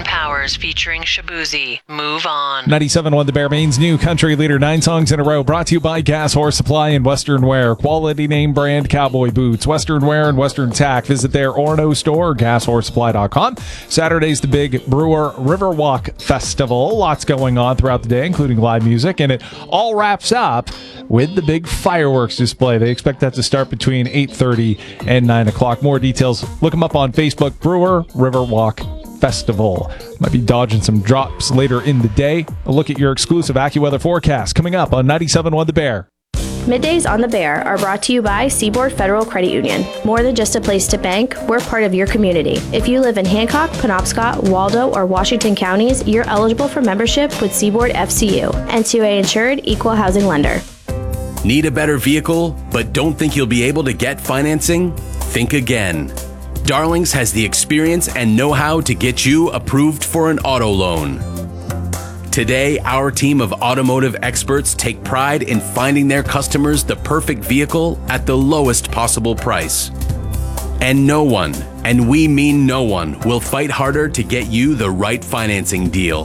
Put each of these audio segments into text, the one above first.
Austin Powers featuring Shabuzi. Move on. 97.1 The Bear, Maine's new country leader. 9 songs in a row. Brought to you by Gas Horse Supply and Western Wear. Quality name brand cowboy boots. Western Wear and Western Tack. Visit their Orono store or gashorssupply.com. Saturday's the big Brewer Riverwalk Festival. Lots going on throughout the day, including live music. And it all wraps up with the big fireworks display. They expect that to start between 8:30 and 9 o'clock. More details, look them up on Facebook. Brewer Riverwalk Festival. Might be dodging some drops later in the day. A look at your exclusive AccuWeather forecast coming up on 97.1 The Bear. Middays on the Bear are brought to you by Seaboard Federal Credit Union. More than just a place to bank, we're part of your community. If you live in Hancock, Penobscot, Waldo, or Washington counties, you're eligible for membership with Seaboard FCU, NCUA insured, equal housing lender. Need a better vehicle, but don't think you'll be able to get financing? Think again. Darlings has the experience and know-how to get you approved for an auto loan. Today, our team of automotive experts take pride in finding their customers the perfect vehicle at the lowest possible price. And no one, and we mean no one, will fight harder to get you the right financing deal.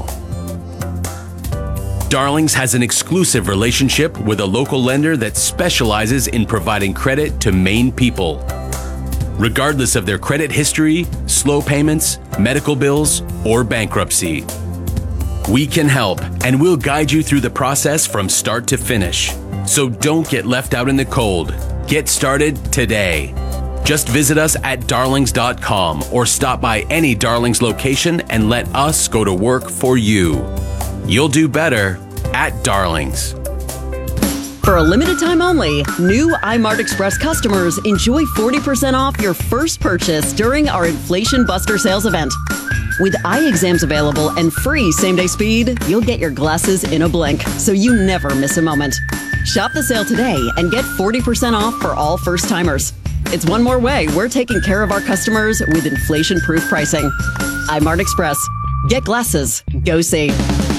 Darlings has an exclusive relationship with a local lender that specializes in providing credit to Maine people. Regardless of their credit history, slow payments, medical bills, or bankruptcy. We can help, and we'll guide you through the process from start to finish. So don't get left out in the cold. Get started today. Just visit us at darlings.com or stop by any Darlings location and let us go to work for you. You'll do better at Darlings. For a limited time only, new iMart Express customers enjoy 40% off your first purchase during our Inflation Buster sales event. With eye exams available and free same-day speed, you'll get your glasses in a blink, so you never miss a moment. Shop the sale today and get 40% off for all first-timers. It's one more way we're taking care of our customers with inflation-proof pricing. iMart Express. Get glasses. Go see.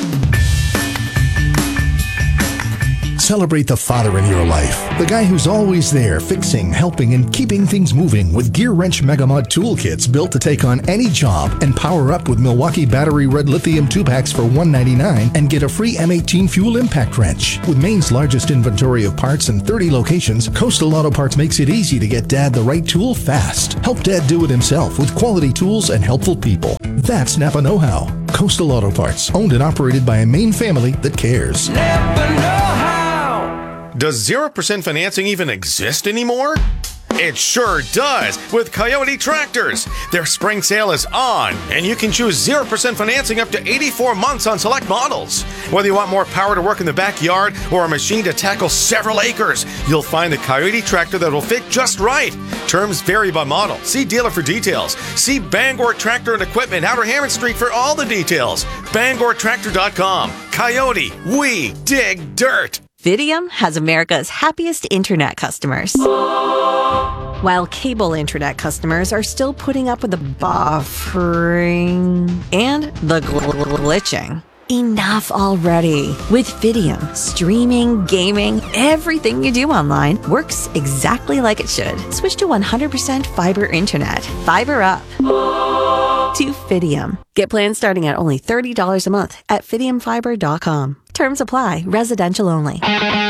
Celebrate the father in your life. The guy who's always there, fixing, helping, and keeping things moving with Gear Wrench Megamod toolkits built to take on any job, and power up with Milwaukee Battery Red Lithium 2-packs for $199 and get a free M18 fuel impact wrench. With Maine's largest inventory of parts and 30 locations, Coastal Auto Parts makes it easy to get Dad the right tool fast. Help Dad do it himself with quality tools and helpful people. That's Napa Know-How. Coastal Auto Parts, owned and operated by a Maine family that cares. Napa Know-How. Does 0% financing even exist anymore? It sure does with Coyote Tractors. Their spring sale is on, and you can choose 0% financing up to 84 months on select models. Whether you want more power to work in the backyard or a machine to tackle several acres, you'll find the Coyote Tractor that will fit just right. Terms vary by model. See dealer for details. See Bangor Tractor and Equipment, Outer Hammond Street for all the details. BangorTractor.com. Coyote, we dig dirt. Fidium has America's happiest internet customers. While cable internet customers are still putting up with the buffering and the glitching. Enough already. With Fidium, streaming, gaming, everything you do online works exactly like it should. Switch to 100% fiber internet. Fiber up to Fidium. Get plans starting at only $30 a month at FidiumFiber.com. Terms apply. Residential only.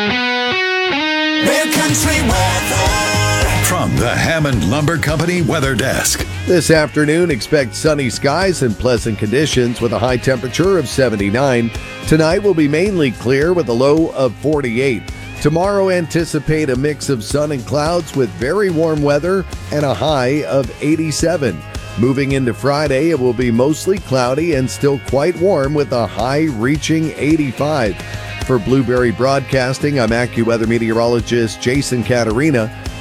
Bear Country weather from the Hammond Lumber Company Weather Desk. This afternoon, expect sunny skies and pleasant conditions with a high temperature of 79. Tonight will be mainly clear with a low of 48. Tomorrow, anticipate a mix of sun and clouds with very warm weather and a high of 87. Moving into Friday, it will be mostly cloudy and still quite warm with a high reaching 85. For Blueberry Broadcasting, I'm AccuWeather meteorologist Jason Caterina.